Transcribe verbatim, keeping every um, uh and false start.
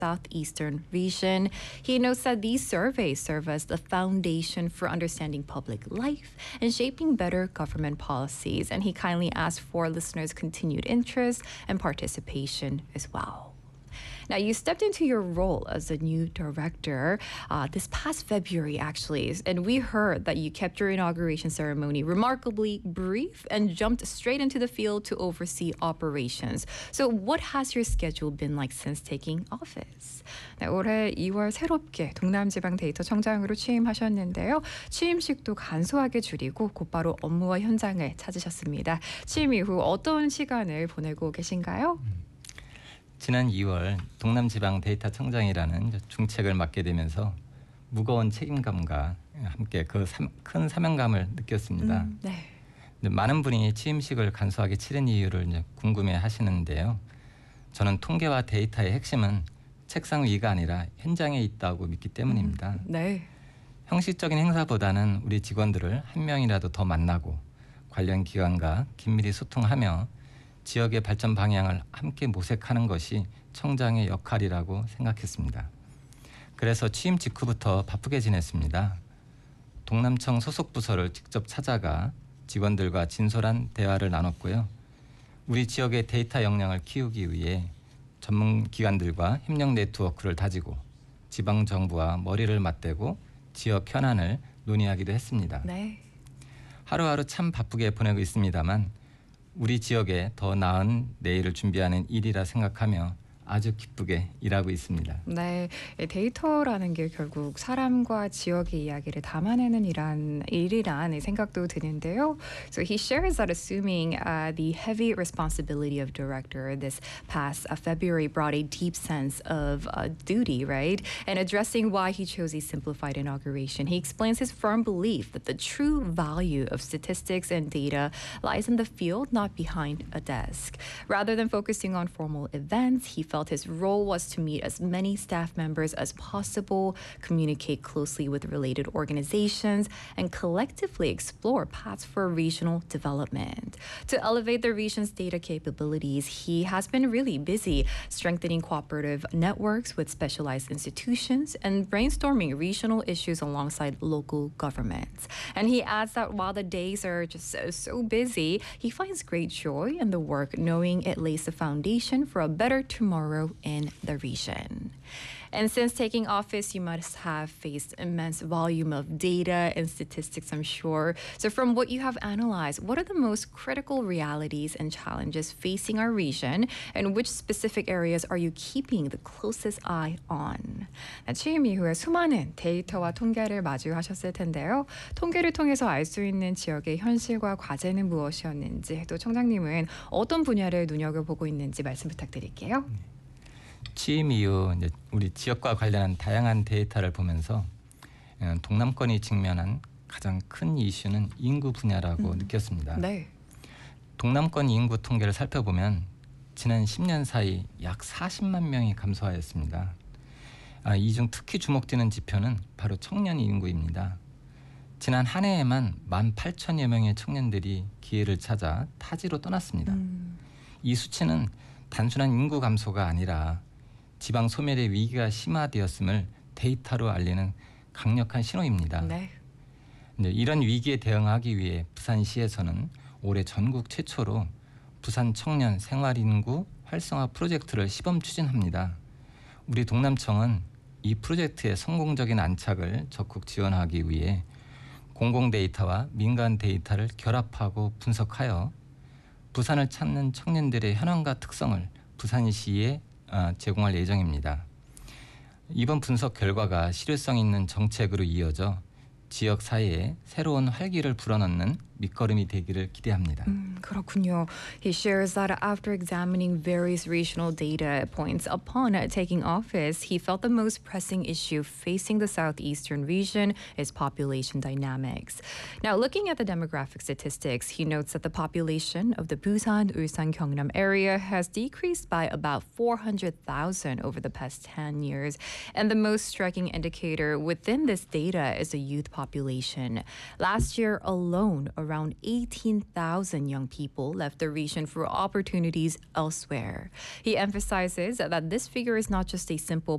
Southeastern region. He notes that these surveys serve as the foundation for understanding public life and shaping better government policies. And he kindly asks for listeners' continued interest and participation as well. Now, you stepped into your role as a new director uh, this past February, actually, and we heard that you kept your inauguration ceremony remarkably brief and jumped straight into the field to oversee operations. So what has your schedule been like since taking office? 네, 올해 이월 새롭게 동남지방데이터청장으로 취임하셨는데요. 취임식도 간소하게 줄이고 곧바로 업무와 현장을 찾으셨습니다. 취임 이후 어떤 시간을 보내고 계신가요? 지난 이월 동남지방데이터청장이라는 중책을 맡게 되면서 무거운 책임감과 함께 그 큰 사명감을 느꼈습니다. 음, 네. 많은 분이 취임식을 간소하게 치른 이유를 이제 궁금해하시는데요. 저는 통계와 데이터의 핵심은 책상 위가 아니라 현장에 있다고 믿기 때문입니다. 음, 네. 형식적인 행사보다는 우리 직원들을 한 명이라도 더 만나고 관련 기관과 긴밀히 소통하며 지역의 발전 방향을 함께 모색하는 것이 청장의 역할이라고 생각했습니다. 그래서 취임 직후부터 바쁘게 지냈습니다. 동남청 소속 부서를 직접 찾아가 직원들과 진솔한 대화를 나눴고요. 우리 지역의 데이터 역량을 키우기 위해 전문 기관들과 협력 네트워크를 다지고 지방정부와 머리를 맞대고 지역 현안을 논의하기도 했습니다. 네. 하루하루 참 바쁘게 보내고 있습니다만 우리 지역에 더 나은 내일을 준비하는 일이라 생각하며 아주 기쁘게 일하고 있습니다. 네, 데이터라는 게 결국 사람과 지역의 이야기를 담아내는 일한, 일이란 생각도 드는데요. So he shares that assuming uh, the heavy responsibility of director this past uh, February brought a deep sense of uh, duty, right? And addressing why he chose a simplified inauguration, he explains his firm belief that the true value of statistics and data lies in the field, not behind a desk. Rather than focusing on formal events, he felt his role was to meet as many staff members as possible, communicate closely with related organizations, and collectively explore paths for regional development. To elevate the region's data capabilities, he has been really busy strengthening cooperative networks with specialized institutions and brainstorming regional issues alongside local governments. And he adds that while the days are just so, so busy, he finds great joy in the work, knowing it lays the foundation for a better tomorrow in the region. And since taking office, you must have faced immense volume of data and statistics, I'm sure. So from what you have analyzed, what are the most critical realities and challenges facing our region, and which specific areas are you keeping the closest eye on? 네, 취임 이후에 수많은 데이터와 통계를 마주하셨을 텐데요. 통계를 통해서 알 수 있는 지역의 현실과 과제는 무엇이었는지, 또 청장님은 어떤 분야를 눈여겨보고 있는지 말씀 부탁드릴게요. 취임 이후 이제 우리 지역과 관련한 다양한 데이터를 보면서 동남권이 직면한 가장 큰 이슈는 인구 분야라고 음. 느꼈습니다. 네. 동남권 인구 통계를 살펴보면 지난 십 년 사이 약 사십만 명이 감소하였습니다. 아, 이 중 특히 주목되는 지표는 바로 청년 인구입니다. 지난 한 해에만 만 팔천여 명의 청년들이 기회를 찾아 타지로 떠났습니다. 음. 이 수치는 단순한 인구 감소가 아니라 지방 소멸의 위기가 심화되었음을 데이터로 알리는 강력한 신호입니다. 네. 이런 위기에 대응하기 위해 부산시에서는 올해 전국 최초로 부산 청년 생활인구 활성화 프로젝트를 시범 추진합니다. 우리 동남청은 이 프로젝트의 성공적인 안착을 적극 지원하기 위해 공공 데이터와 민간 데이터를 결합하고 분석하여 부산을 찾는 청년들의 현황과 특성을 부산시에 제공할 예정입니다. 이번 분석 결과가 실효성 있는 정책으로 이어져 지역 사회에 새로운 활기를 불어넣는 밑거름이 되기를 기대합니다. 음, 그렇군요. He shares that after examining various regional data points upon taking office, he felt the most pressing issue facing the southeastern region is population dynamics. Now, looking at the demographic statistics, he notes that the population of the Busan, Ulsan, Gyeongnam area has decreased by about four hundred thousand over the past ten years. And the most striking indicator within this data is the youth population. Last year alone, around eighteen thousand young people left the region for opportunities elsewhere. He emphasizes that this figure is not just a simple